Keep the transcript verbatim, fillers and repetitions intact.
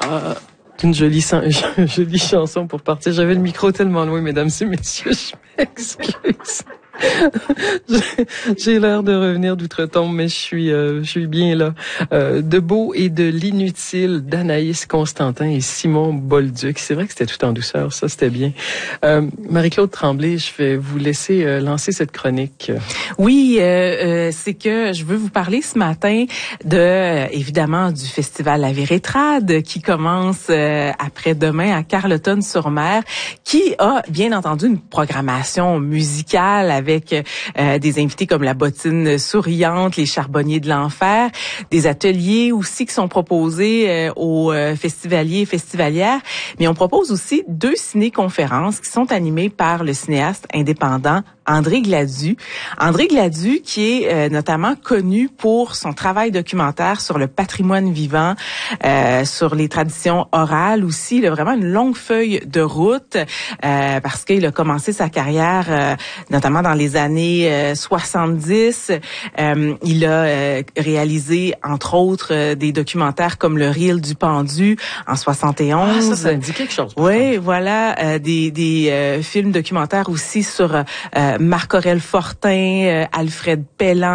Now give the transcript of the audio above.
Ah, une jolie, jolie chanson pour partir. J'avais le micro tellement loin, mesdames et messieurs, je m'excuse. J'ai l'air de revenir d'outre-tombe, mais je suis, euh, je suis bien là. Euh, de beau et de l'inutile d'Anaïs Constantin et Simon Bolduc. C'est vrai que c'était tout en douceur, ça c'était bien. Euh, Marie-Claude Tremblay, je vais vous laisser euh, lancer cette chronique. Oui, euh, euh, c'est que je veux vous parler ce matin de, euh, évidemment, du Festival La Vérétrade qui commence euh, après-demain à Carleton-sur-Mer, qui a bien entendu une programmation musicale avec avec euh, des invités comme la Bottine Souriante, les Charbonniers de l'Enfer, des ateliers aussi qui sont proposés euh, aux euh, festivaliers et festivalières. Mais on propose aussi deux ciné-conférences qui sont animées par le cinéaste indépendant André Gladu. André Gladu qui est euh, notamment connu pour son travail documentaire sur le patrimoine vivant, euh, sur les traditions orales aussi. Il a vraiment une longue feuille de route euh, parce qu'il a commencé sa carrière euh, notamment dans les années euh, soixante-dix. Euh, il a euh, réalisé, entre autres, euh, des documentaires comme Le Reel du Pendu en soixante et onze. Ah, ça, ça me dit quelque chose. Oui, voilà. Euh, des des euh, films documentaires aussi sur euh, Marc-Aurèle Fortin, euh, Alfred Pellan,